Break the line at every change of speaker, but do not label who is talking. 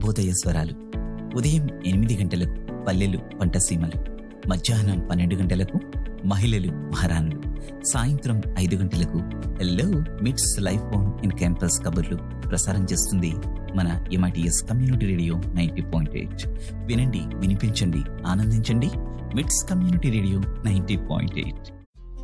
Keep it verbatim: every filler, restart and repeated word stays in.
శుభోదయ స్వరాలు. ఉదయం ఎనిమిది గంటలకు పల్లెలు పంటసీమలు, మధ్యాహ్నం పన్నెండు గంటలకు మహిళలు మహారాణులు, సాయంత్రం ఐదు గంటలకు హెల్లో మిట్స్ లైఫ్ ఫోన్ ఇన్ క్యాంపస్ కబుర్లు ప్రసారం చేస్తుంది మన MITS community radio ninety point eight. వినండి, వినిపించండి, ఆనందించండి. మిట్స్ community radio ninety point eight.